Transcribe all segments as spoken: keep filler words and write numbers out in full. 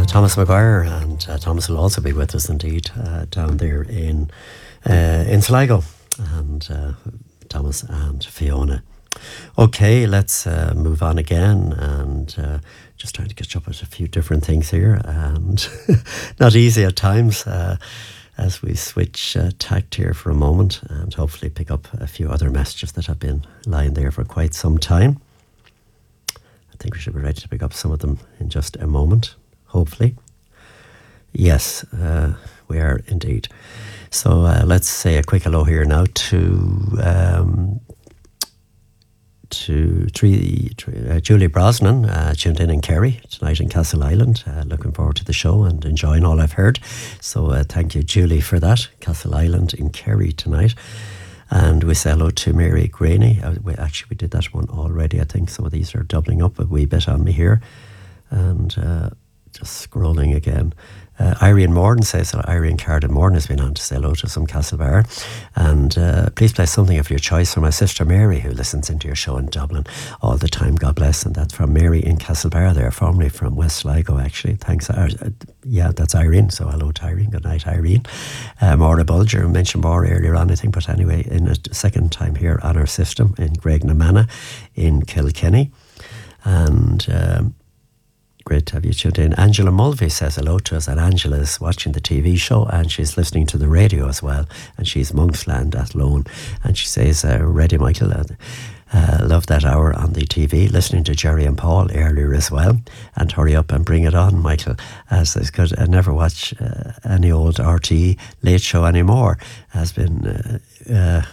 uh, Thomas Maguire, and uh, Thomas will also be with us indeed uh, down there in uh, in Sligo, and uh, Thomas and Fiona. Okay, let's uh, move on again, and uh, just trying to catch up with a few different things here, and not easy at times uh, as we switch uh, tact here for a moment, and hopefully pick up a few other messages that have been lying there for quite some time. I think we should be ready to pick up some of them in just a moment, hopefully. Yes, uh, we are indeed. So uh, let's say a quick hello here now to um, to three, three, uh, Julie Brosnan, uh, tuned in in Kerry tonight in Castleisland. Uh, looking forward to the show and enjoying all I've heard. So uh, thank you, Julie, for that. Castleisland in Kerry tonight. And we say hello to Mary Graney. Uh, we, actually, we did that one already. I think some of these are doubling up a wee bit on me here. And uh, just scrolling again. Uh, Irene Morden says, uh, Irene Carden Morden has been on to say hello to some Castlebar. And uh, please play something of your choice for my sister Mary, who listens into your show in Dublin all the time. God bless. And that's from Mary in Castlebar there, formerly from West Sligo, actually. Thanks. Uh, yeah, that's Irene. So hello to Irene. Good night, Irene. Uh, Maura Bulger mentioned more earlier on, I think. But anyway, in a second time here on our system in Graignamanagh in Kilkenny. And... Um, Great to have you tuned in. Angela Mulvey says hello to us, and Angela is watching the T V show and she's listening to the radio as well, and she's Monksland at Lone, and she says, uh, ready Michael, uh, uh, love that hour on the T V, listening to Jerry and Paul earlier as well, and hurry up and bring it on, Michael, as I could uh, never watch uh, any old R T E late show anymore, has been uh, uh,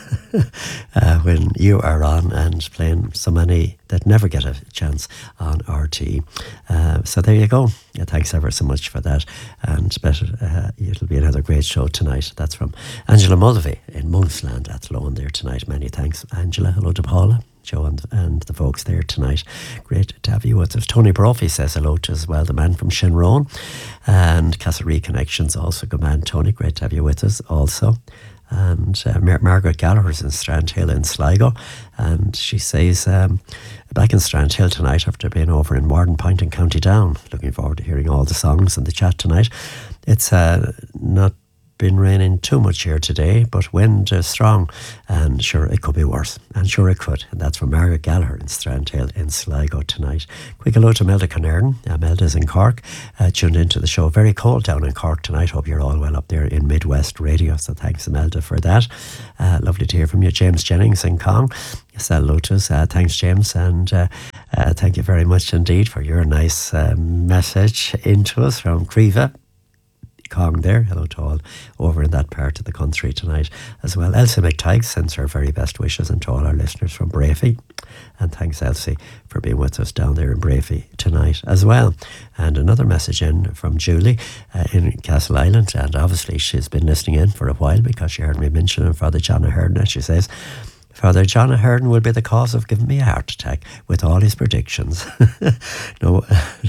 uh, when you are on and playing so many that never get a chance on R T E. Uh, so there you go. Yeah, thanks ever so much for that. And better, uh, it'll be another great show tonight. That's from Angela Mulvey in Monksland at Lone there tonight. Many thanks, Angela. Hello to Paula, Joe and, and the folks there tonight. Great to have you with us. Tony Brophy says hello to us as well, the man from Shinrone. And Castlereagh Connections also. Good man, Tony. Great to have you with us also. And uh, Mar- Margaret Gallagher's in Strandhill in Sligo, and she says um, back in Strandhill tonight after being over in Wardenpoint in County Down. Looking forward to hearing all the songs and the chat tonight. It's uh, not been raining too much here today, but wind is strong, and sure it could be worse, and sure it could. And that's from Margaret Gallagher in Strandhill in Sligo tonight. Quick hello to Melda Connerton. Uh, Melda's in Cork, uh, tuned into the show. Very cold down in Cork tonight. Hope you're all well up there in Midwest Radio, so thanks Melda for that. Uh, lovely to hear from you. James Jennings in Kong, yes, hello to us. Uh, thanks James, and uh, uh, thank you very much indeed for your nice uh, message into us from Creva Kong there. Hello to all over in that part of the country tonight as well. Elsie McTighe sends her very best wishes, and to all our listeners from Brafey. And thanks Elsie for being with us down there in Brafey tonight as well. And another message in from Julie uh, in Castleisland, and obviously she's been listening in for a while because she heard me mention Father John Ahern, and she says, Father John Ahern will be the cause of giving me a heart attack with all his predictions. no,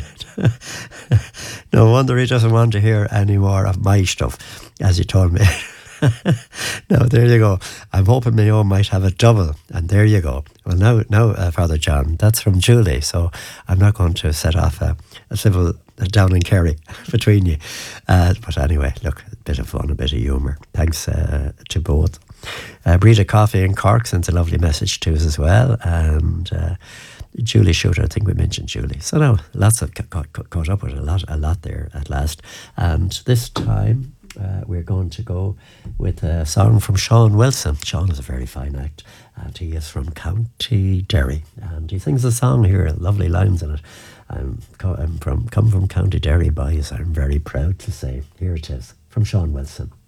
no wonder he doesn't want to hear any more of my stuff, as he told me. No, there you go. I'm hoping my own might have a double, and there you go. Well, now, now, uh, Father John, that's from Julie, so I'm not going to set off a, a civil down in Kerry between you. Uh, but anyway, look, a bit of fun, a bit of humour. Thanks uh, to both. Uh, Breda Coffee in Cork sends a lovely message to us as well, and uh, Julie Shooter, I think we mentioned Julie. So now, lots of caught, caught up with a lot, a lot there at last. And this time, uh, we're going to go with a song from Sean Wilson. Sean is a very fine act, and he is from County Derry, and he sings a song here, lovely lines in it. I'm, I'm from come from County Derry, boys. I'm very proud to say. Here it is from Sean Wilson.